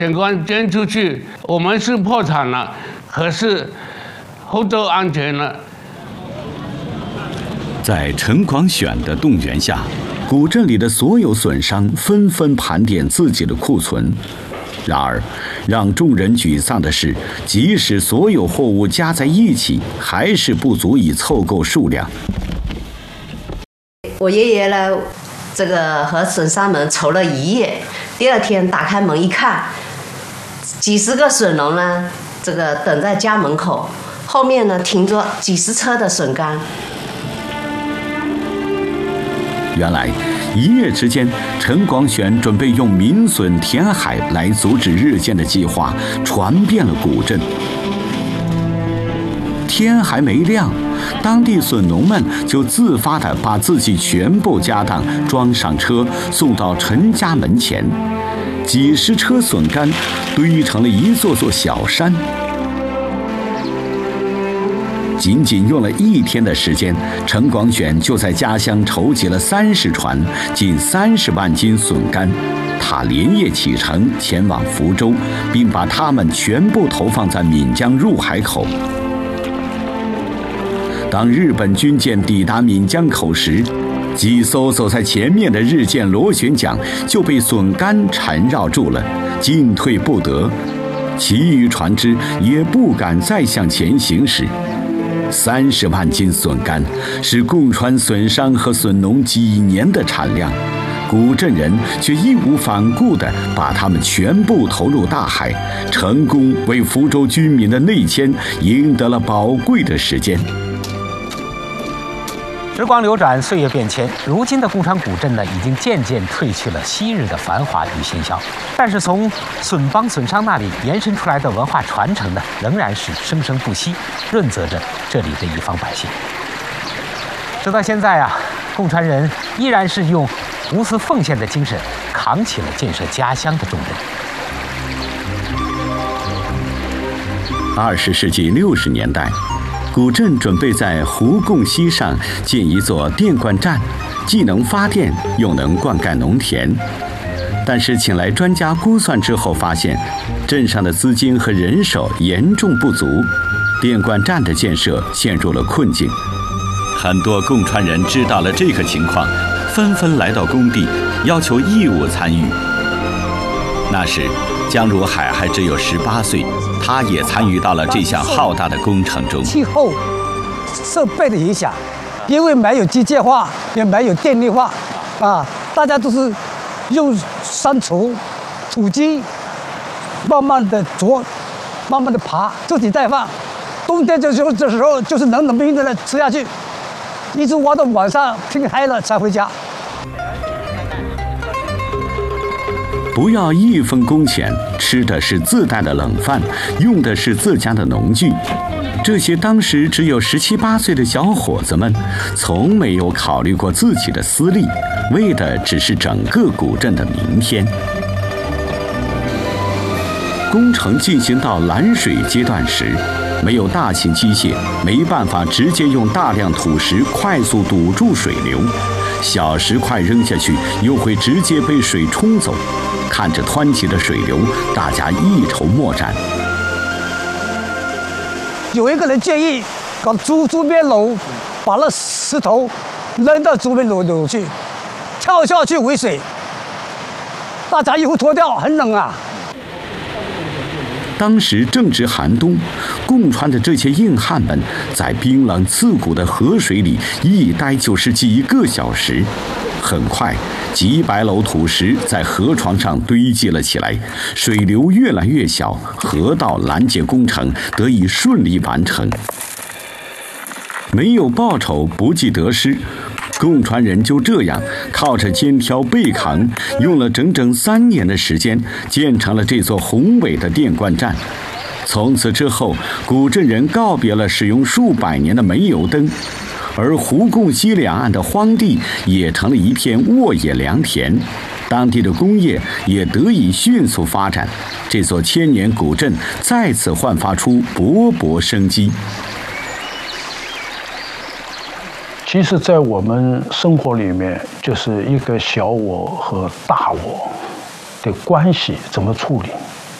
陈光捐出去，我们是破产了，可是福州安全了。 在陈广选的动员下，古镇里的所有损商纷纷盘点自己的库存。然而，让众人沮丧的是，即使所有货物加在一起，还是不足以凑够数量。 我爷爷呢，这个和损商们愁了一夜。第二天打开门一看，几十个笋农呢，这个等在家门口，后面呢停着几十车的笋干。 原来，一夜之间，陈广选准备用民笋填海来阻止日建的计划传遍了古镇。天还没亮，当地笋农们就自发地把自己全部家当装上车，送到陈家门前。几十车笋干堆成了一座座小山。仅仅用了1天的时间，陈广选就在家乡筹集了30船，近30万斤笋干。他连夜启程前往福州，并把它们全部投放在闽江入海口。当日本军舰抵达闽江口时，几艘走在前面的日舰螺旋桨就被笋干缠绕住了，进退不得。其余船只也不敢再向前行驶。30万斤笋干是贡川笋商和笋农几年的产量，古镇人却义无反顾地把它们全部投入大海，成功为福州居民的内迁赢得了宝贵的时间。 时光流转，岁月变迁，如今的贡川古镇呢，已经渐渐褪去了昔日的繁华与喧嚣。但是从笋帮笋商那里延伸出来的文化传承呢，仍然是生生不息，润泽着这里的一方百姓。直到现在啊，贡川人依然是用无私奉献的精神，扛起了建设家乡的重任。 20世纪60年代。古镇准备在湖贡溪上建一座电灌站，既能发电又能灌溉农田。但是请来专家估算之后发现，镇上的资金和人手严重不足，电灌站的建设陷入了困境。很多贡川人知道了这个情况，纷纷来到工地，要求义务参与。那时江如海还只有18岁，他也参与到了这项浩大的工程中。 气候设备的影响，因为没有机械化，也没有电力化，大家都是用山锄、土机，慢慢的啄，慢慢的爬，自己再放。冬天这时候就是冷冷冰冰的吃下去，一直挖到晚上天黑了才回家。 不要1分工钱，吃的是自带的冷饭，用的是自家的农具。这些当时只有17、18岁的小伙子们，从没有考虑过自己的私利，为的只是整个古镇的明天。工程进行到拦水阶段时，没有大型机械，没办法直接用大量土石快速堵住水流，小石块扔下去又会直接被水冲走。看着湍急的水流，大家一筹莫展。 有一个人建议搞竹篾篓，把那石头扔到竹篾篓去，跳下去围水，大家衣服脱掉，很冷啊。 当时正值寒冬，贡川的这些硬汉们在冰冷刺骨的河水里一待就是几个小时。很快，几百篓土石在河床上堆积了起来，水流越来越小，河道拦截工程得以顺利完成。没有报酬，不计得失，贡川人就这样靠着肩挑背扛，用了整整3年的时间，建成了这座宏伟的电灌站。从此之后，古镇人告别了使用数百年的煤油灯，而湖贡溪两岸的荒地也成了一片沃野良田，当地的工业也得以迅速发展，这座千年古镇再次焕发出勃勃生机。 其实在我们生活里面，就是一个小我和大我的关系怎么处理。